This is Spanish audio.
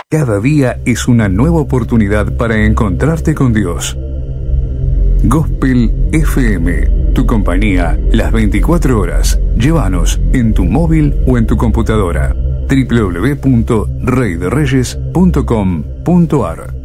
Cada día es una nueva oportunidad para encontrarte con Dios. Gospel FM, tu compañía las 24 horas. Llévanos en tu móvil o en tu computadora. www.reydereyes.com.ar